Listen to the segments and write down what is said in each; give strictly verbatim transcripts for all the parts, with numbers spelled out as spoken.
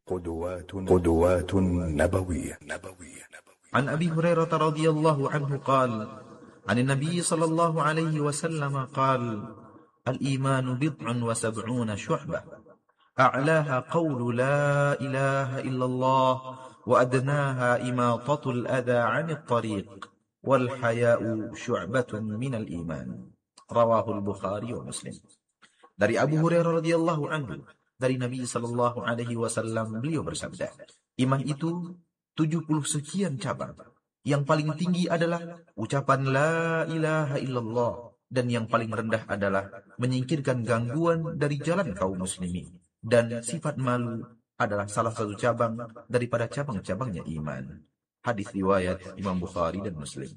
قدوات قدوات نبوية نبوية عن أبي هريرة رضي الله عنه قال عن النبي صلى الله عليه وسلم قال الإيمان بضع وسبعون شعبة أعلاها قول لا إله إلا الله وأدناها إماطة الأذى عن الطريق والحياء شعبة من الإيمان رواه البخاري ومسلم. Dari Abu Hurairah radhiyallahu anhu, dari Nabi sallallahu alaihi wasallam, beliau bersabda, iman itu tujuh puluh sekian cabang. Yang paling tinggi adalah ucapan la ilaha illallah, dan yang paling rendah adalah menyingkirkan gangguan dari jalan kaum muslimin. Dan sifat malu adalah salah satu cabang daripada cabang-cabangnya iman. Hadis riwayat Imam Bukhari dan Muslim.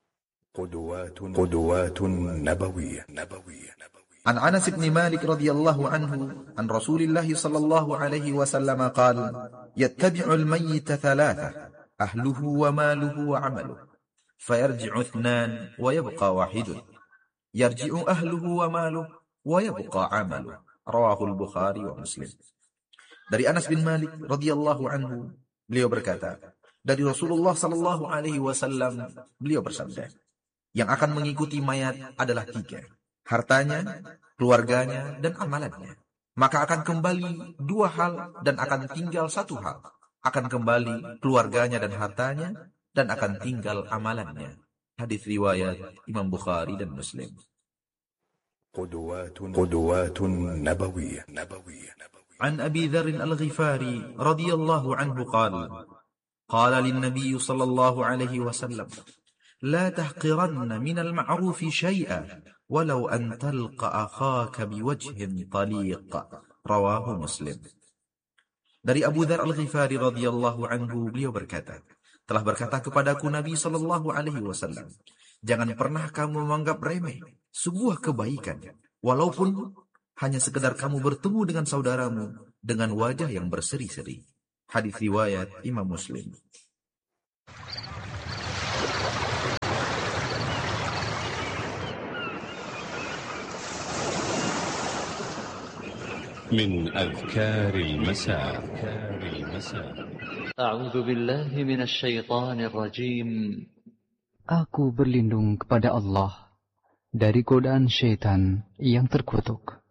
قدوات قدوات نبوية نبوية عن أنس بن مالك رضي الله عنه عن رسول الله صلى الله عليه وسلم قال يتبع الميت ثلاثة أهله وماله وعمله فيرجع اثنان ويبقى واحد يرجع أهله وماله ويبقى عمله رواه البخاري ومسلم. Dari Anas bin Malik radhiyallahu anhu, beliau berkata, dari Rasulullah sallallahu alaihi wasallam, beliau bersabda, yang akan mengikuti mayat adalah tiga, hartanya, keluarganya, dan amalannya. Maka akan kembali dua hal dan akan tinggal satu hal. Akan kembali keluarganya dan hartanya, dan akan tinggal amalannya. Hadis riwayat Imam Bukhari dan Muslim. قدوات قدوات نبوية نبوية عن أبي ذر الغفاري رضي الله عنه قال قال للنبي صلى الله عليه وسلم لا تحقرن من المعروف شيئا ولو أن تلقى أخاك بوجه طليق رواه مسلم. Dari Abu Dzar Al-Ghifari radhiyallahu anhu, beliau berkata, telah berkata kepadaku Nabi sallallahu alaihi wasallam, jangan pernah kamu menganggap remeh sebuah kebaikan, walaupun hanya sekedar kamu bertemu dengan saudaramu dengan wajah yang berseri-seri. Hadis riwayat Imam Muslim. من أذكار المساء أعوذ بالله من الشيطان الرجيم. Aku berlindung kepada Allah dari godaan syaitan yang terkutuk.